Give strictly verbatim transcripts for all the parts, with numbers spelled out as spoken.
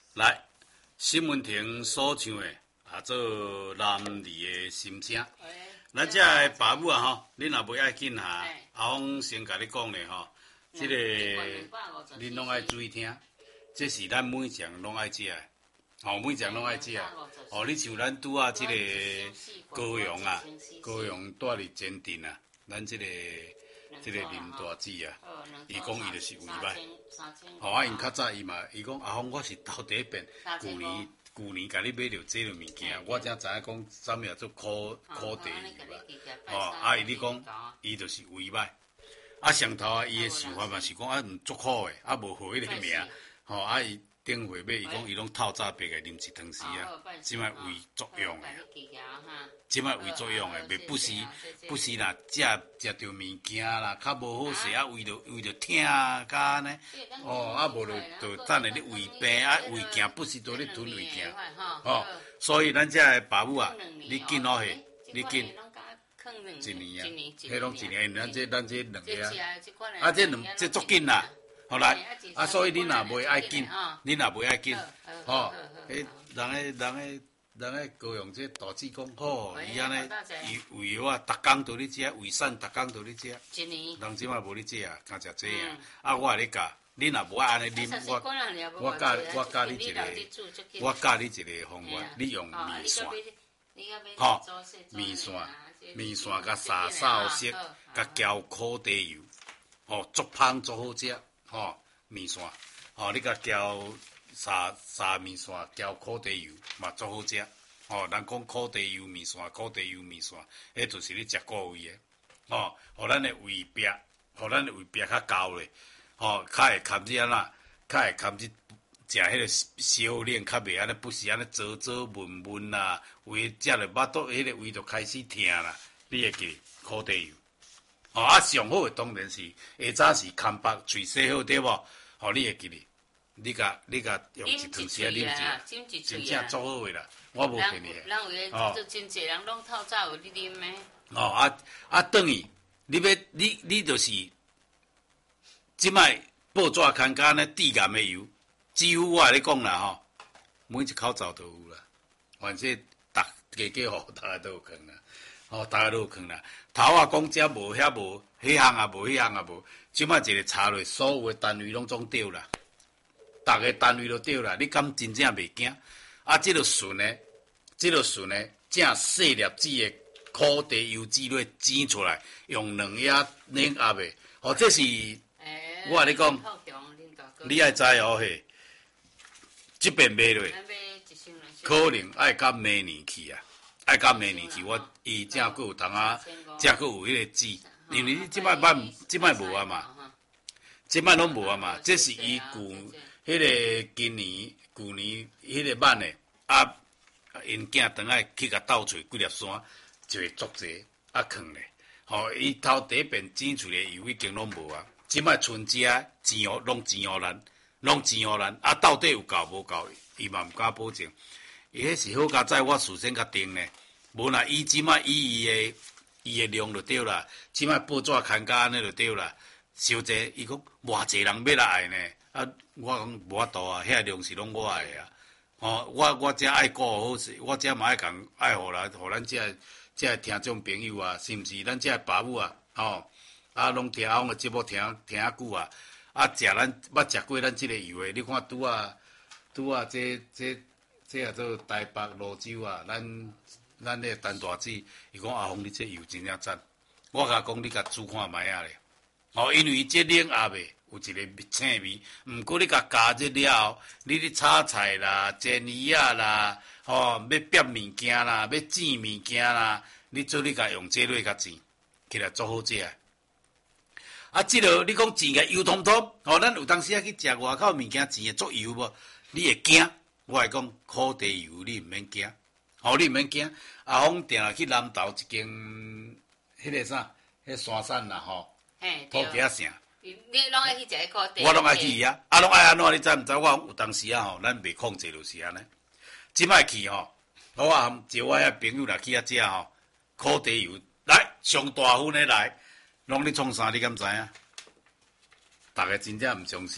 来，新闻亭所唱的啊，做男儿的心声。咱这个爸母啊吼，恁若袂爱紧哈，阿峰先甲你讲咧吼，这个恁拢爱注意听，这是咱每项拢爱食的，吼每项拢爱食。哦，你像咱拄啊，这个高阳啊，高阳住伫前镇啊，咱这个这个林大姊啊，伊讲伊就是胃歹。吼啊，因较早伊嘛，伊讲阿峰我是头第一遍，旧年。旧年甲你买着这个物件，我才知影讲啥物叫做苦苦地油啊。哦，啊伊你讲，伊就是胃歹。啊上头啊，伊的想法嘛是讲啊，毋足苦的，啊无好迄个名。吼啊伊顶回买，伊讲伊拢透早白个啉一汤匙啊，即摆胃作用的，即摆胃作用的，袂不时不时啦，食食着物件啦，较无好势啊，胃着胃着疼啊，甲安尼。哦，啊无就就等下你胃病啊，胃镜不时都咧吞胃镜。哦，所以咱遮个爸母啊，你紧好些，你紧。一年啊，迄拢一年，咱这咱这两个啊，啊这两这足紧啦。好来，啊，所以你若袂爱紧，你若袂爱紧，吼，迄人诶人诶人诶高阳这大姊讲，吼，伊安尼，伊胃药啊，逐工都咧食，胃散逐工都咧食，人即摆无咧食啊，敢食这啊，啊，我咧教，你若无爱安尼啉，我我教我教你一个，我教你一个方法，你用面线，吼，面线，面线甲沙沙色，甲浇苦地油，吼，足香足好食。吼面线，吼你甲浇沙沙面线，浇苦地油嘛足好食。吼，人讲苦地油面线，苦地油面线，迄就是你食过胃的。吼，互咱的胃壁，互咱的胃壁较厚咧。吼，较会堪只安那，较会堪只食迄个烧冷，较袂安尼不是安尼灼灼闷闷啦，胃食了巴肚，迄个胃就开始疼啦。你会记苦地油。哦，啊，上好诶当然是下早是空腹喙洗好对无？吼，你会记哩？你甲你甲用一汤匙啊啉一，真正足好诶啦！我无骗你诶。 人有诶，就真侪人拢透早有咧啉诶。 哦，啊啊，等于你要你你就是即摆报纸刊甲呢致癌诶油，几乎我咧讲啦吼，每一口罩都有啦，反正逐家家户逐个都有放啦。哦，大家都有放啦。头啊讲遮无遐无，迄项也无，迄项也无。即摆一个查落，所有诶单位拢总对啦，逐个单位都对啦。你敢真正袂惊？啊，即个顺诶，即个顺诶，正细粒子诶苦地油脂类煎出来，用两叶冷压诶。哦，这是我甲你讲，你爱知哦嘿。即边买落，可能爱到明年去啊。爱到明年去，我伊正佫有通啊，正佫有迄个籽，因为你即摆版即摆无啊嘛，即摆拢无啊嘛，这是伊旧迄个今年旧年迄个版诶，啊，因囝倒来去甲斗找几粒山，就会足济啊藏咧，吼，伊头第一遍煎出来油已经拢无啊，即摆剩只钱哦，拢钱互咱，拢钱互咱，啊，到底有够无够，伊嘛毋敢保证。伊迄是好佳在，我事先甲定呢。无若伊即摆以伊诶伊诶量就对啦，即摆报纸刊甲安尼就对啦。伤济，伊讲偌济人要来爱呢，啊，我讲无法度啊，遐量是拢我爱啊。哦，我我遮爱顾好势，我遮嘛爱共爱互咱，互咱遮遮听众朋友啊，是毋是？咱遮爸母啊，吼啊，拢听阮诶节目听听啊久啊，啊，食咱捌食过咱即个油诶，你看拄啊拄啊，这这。这也做台北泸州啊，咱咱迄个陈大姊，伊讲阿峰，你这油真正赞。我甲讲，你甲煮看卖啊咧。哦，因为这冷压诶有一个青味，毋过你甲加这了后，你咧炒菜啦、煎鱼啊啦，吼、哦，要煸物件啦、要煎物件啦，你做你甲用这类甲煎，起来足好食。啊，即落你讲煎个油通通，吼，咱有当时啊去食外口物件煎诶足油无？你会惊？我来讲苦地油，你毋免惊，吼、哦、你毋免惊。阿峰定来去南投一间，迄个啥，迄山产啦吼，土家城。 你拢爱去食迄苦地？ 我拢爱去啊，啊拢爱安怎？你知毋知？我有当时啊吼，咱袂控制就是安尼。即摆去吼，我啊招我遐朋友来去遐食吼，苦地油来上大份的来，拢咧创啥？你敢知影？逐个真正毋相信啦。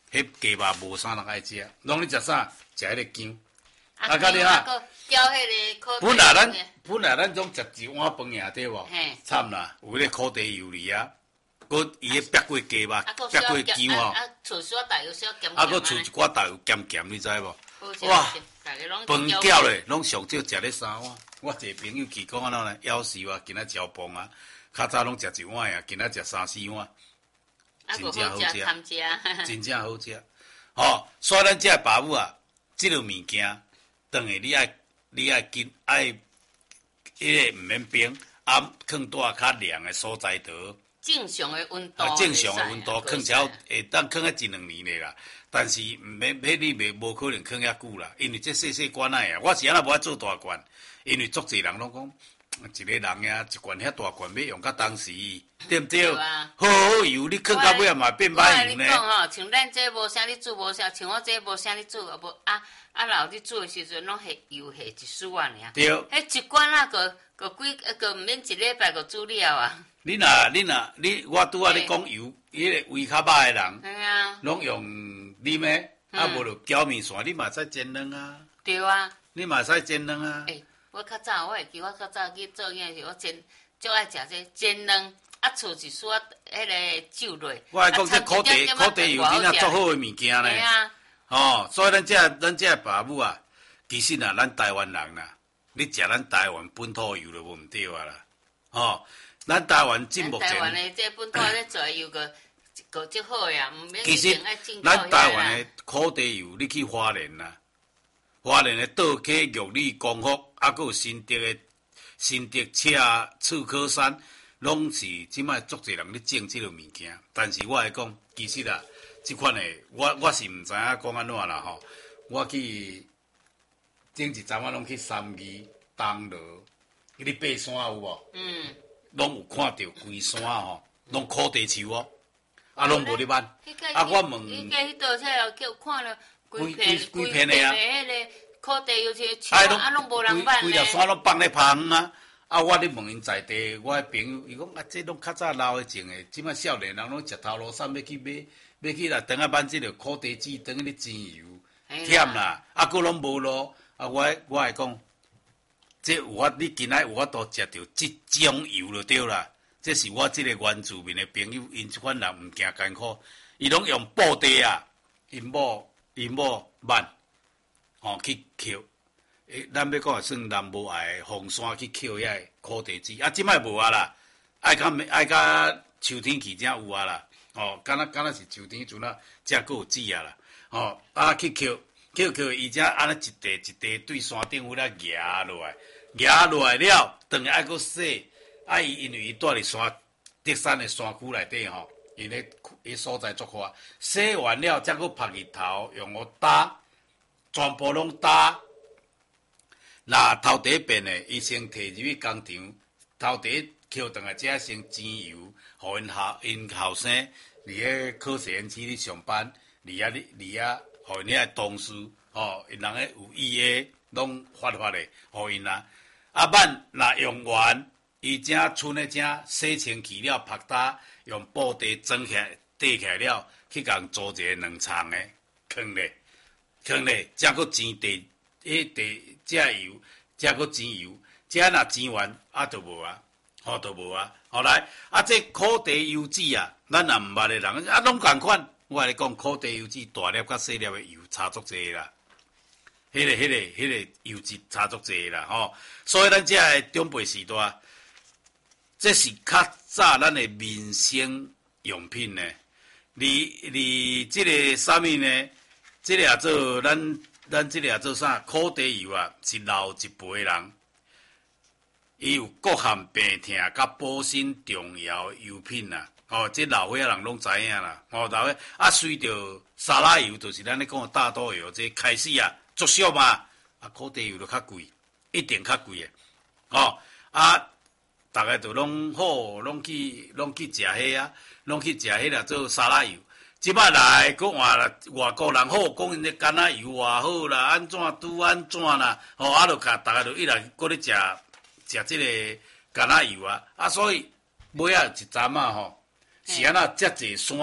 迄鸡肉无啥人爱食，拢咧食啥？食迄个姜。 啊， 到你啊， 交迄个本来咱本来咱总食一碗饭呀，对无？ 嘿， 惨啦，有迄个烤地油里啊，佮伊个煸过鸡肉，煸过姜吼， 啊，厝小大油小咸， 啊，佮厝一寡大油咸咸，你知无？ 哇， 饭饺咧，拢上少食咧三碗。我一个朋友去讲安怎呢？夭寿啊，今仔交棒啊，较早拢食一碗呀，今仔食三四碗，真正好食，真正好食。吼，所以咱这爸母啊，即个物件，当下你爱你爱紧爱，迄个毋免冰，啊，放带较凉的所在倒。 正常的温度， 正常的温度，放超会当放遐一两年咧啦。但是毋免，迄你袂无可能放遐久啦，因为这细细罐仔啊，我是安那无爱做大罐，因为足侪人拢讲，一个人呀，一罐遐大罐要用到当时，对毋对？好好油，你放到尾啊嘛变歹油呢。 我讲吼，像咱这无啥你煮无啥，像我这无啥你煮，无啊啊老你煮的时阵拢下油下一丝啊尔。 对。 迄一罐啊，个个几个毋免一礼拜个煮了啊。 你若你若你我拄仔你讲油，迄个胃较歹的人，拢用啉的，啊无就搅面线，你嘛使煎卵啊。 对啊。 你嘛使煎卵啊。 诶，我较早我会记，我较早去做嘢时，我煎最爱食这煎卵，啊厝一撮迄个酒类。 我来讲这烤地烤地油真正足好的物件呢。 系啊。 哦，所以咱这咱这爸母啊，其实啊，咱台湾人啦，你食咱台湾本土油就无毋对啊啦，哦。咱台湾进目前， 台湾的这本土咧做油个个足好呀，毋免其实咱台湾的烤地油，你去花莲啦，花莲的稻溪玉里功夫，啊，佮有新竹的新竹车刺科山，拢是即摆足侪人咧种即个物件。但是我来讲，其实啊，即款的我我是毋知影讲安怎啦吼。我去前一阵我拢去三义、东螺，迄个爬山有无？嗯。拢有看到规山吼，拢烤地树哦，啊，拢无咧挽。啊，我问， 迄个迄道册叫看了规片规片的啊， 迄个烤地有些树啊，拢无人挽规条山拢放咧旁啊。啊，我咧问因在地，我朋友伊讲啊，这拢较早老诶种诶，即摆少年人拢食头路山要去买，要去来等下挽即个烤地子，等于煎油，忝啦。啊，佫拢无咯。啊，我我会讲。这有法，你今仔有法度食到即种油就对啦。这是我即个原住民的朋友，因即款人毋惊艰苦，伊拢用布袋啊，因某因某挽，吼去捡。诶，咱要讲也算南部爱红山去捡遐烤地子，啊，即摆无啊啦，爱较爱较秋天去才有啊啦。哦，敢若敢若是秋天阵啊，才佫有籽啊啦。哦，啊去捡。捡捡，伊才安尼一地一地对山顶有咧压落来，压落来了，等下还佫洗。啊，伊因为伊住伫山德山的山区内底吼，因咧伊所在足花，洗完了才佫晒日头，用我打，全部拢打。那头第一遍的，伊先摕入去工厂，头第一捡倒来，才先煎油，互因后因后生伫咧科实验室咧上班，伫遐咧伫遐。互因遐同事，吼，因人诶有意诶，拢发发诶，互因啦。啊，挽若用完，伊正剩诶正洗清去了，拍打用布袋装起来，缀起来了，去共做一个两层诶，放咧，放咧，才佫煎地，迄地只油，才佫煎油，只若煎完，啊，就无啊，吼，就无啊。后来啊，这烤地油脂啊，咱也毋捌诶人，啊，拢共款。我来讲，烤地油脂大粒甲小粒的油差足济啦，迄、那个、迄、那个、迄、那个油脂差足济啦，吼。所以咱这个长辈时代，这是较早咱的民生用品呢。而而这个啥物呢？这个也做咱咱这个也做啥？烤地油啊，是老一辈人，伊有各项病痛甲补身重要油品啊。哦，这老岁仔人拢知影啦。哦，老岁啊，随着沙拉油，就是咱咧讲的大豆油，这开始啊，足俗嘛。啊，烤地油就较贵，一定较贵诶。哦，啊，大家就拢好，拢去拢去食迄啊，拢去食迄啦做沙拉油。即摆来讲话啦，外国人好讲因咧橄榄油偌好啦，安怎拄安怎啦？哦，啊，就甲大家就一来搁咧食食即个橄榄油啊。啊，所以尾仔一站啊吼。是安那遮济山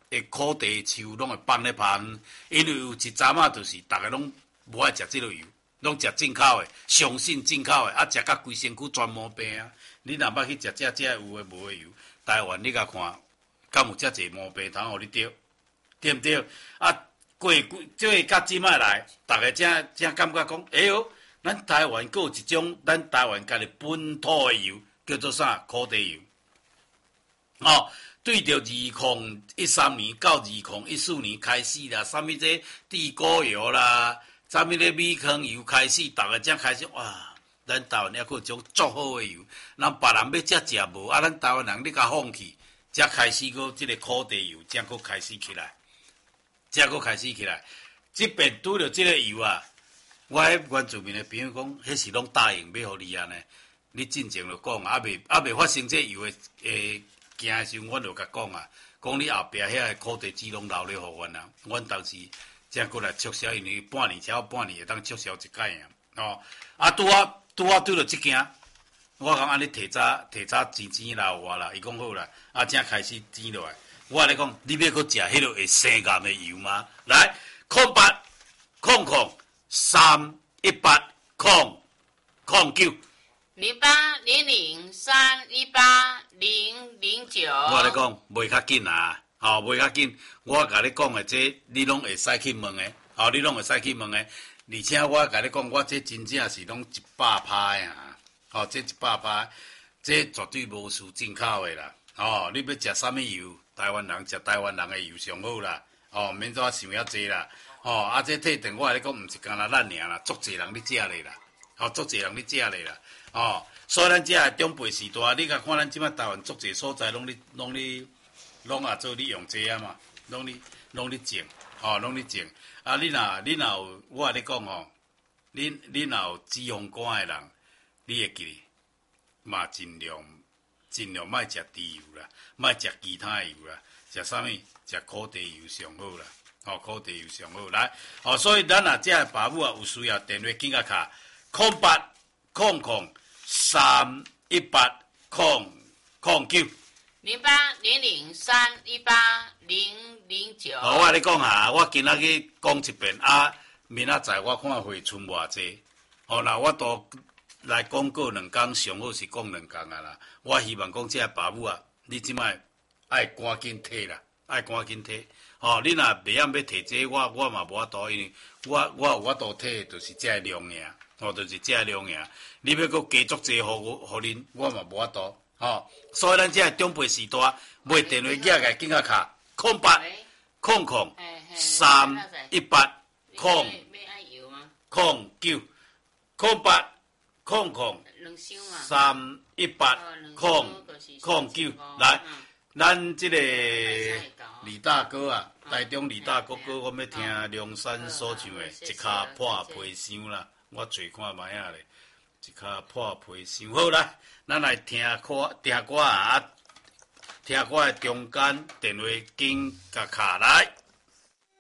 会苦地树拢会放咧旁，因为有一阵啊，就是逐个拢无爱食即落油，拢食进口的，相信进口的，啊食甲规身躯全毛病啊！你若捌去食遮遮有诶无诶油，台湾你甲看，敢有遮济毛病通互你得，对毋对？啊，过几即个甲即摆来，逐个正正感觉讲，哎哟，咱台湾阁有一种咱台湾家己本土诶油，叫做啥？苦地油。哦，对着二零一三年到二零一四年开始啦，啥物这地沟油啦，啥物咧米糠油开始，逐个才开始哇！咱台湾还佫有种足好诶油，咱别人要才食无，啊，咱台湾人你甲放弃，才开始佫即个苦地油，才佫开始起来，才佫开始起来。即边拄着即个油啊，我迄原住民诶朋友讲，迄是拢答应要互你安尼，你进前就讲，啊未啊未发生这油诶诶行诶时候，阮就甲讲啊，讲你后壁遐个苦地籽拢留咧互阮啊，阮当时才过来促销，因为半年超半年会当促销一届啊，哦，啊拄啊。拄啊拄着即件，我讲安尼提早提早钱钱留我啦，伊讲好啦，啊正开始钱落来。我咧讲，你要搁食迄落会生癌的油吗？来，空八空空三一八空空九零八零零三一八零零九。 我咧讲，袂较紧啊，吼、哦，袂较紧。我甲你讲的这，你拢会使去问的，吼、哦，你拢会使去问的。而且我甲你讲，我这真正是拢一百趴呀，吼，这一百趴，这绝对无输进口的啦，吼，你要食啥物油，台湾人食台湾人的油上好啦，吼，免怎想遐济啦，吼，啊，这退订我甲你讲，毋是干那咱尔啦，足侪人咧食咧啦，吼，足侪人咧食咧啦，吼，所以咱这个中辈时代，你甲看咱即摆台湾足侪所在，拢咧拢咧拢也做利用这啊嘛，拢咧拢咧种，吼，拢咧种。啊！你若你若有，我甲你讲吼，你你若有脂肪肝诶人，你会记嘛尽量尽量莫食猪油啦，莫食其他油啦，食啥物？食苦地油上好啦，吼、哦、苦地油上好来，吼、哦、所以咱若遮爸母啊有需要电话紧甲卡，空八空空三一八空空九。 零八零零三一八零零九。 好，我甲你讲下，我今仔日讲一遍啊，明仔载我看会剩偌济。哦，那我都来讲过两工，上好是讲两工啊啦。我希望讲这个爸母啊，你即摆爱赶紧摕啦，爱赶紧摕。哦，你若袂晓要摕这個，我我嘛无法度，因为我我有法度摕，就是这个量尔，哦，就是这个量尔。你要搁加足济，互我互恁，我嘛无法度。哦，所以咱这中辈时代买电话寄来紧甲卡空八空空三一八空空九空八空空三一八空空九来，咱这个李大哥啊，台中李大哥哥，我要听梁山所唱的一骹破皮箱啦，我做看卖啊咧。一骹破皮箱好啦，咱来听歌，听歌啊，听歌的中间电话紧甲卡来。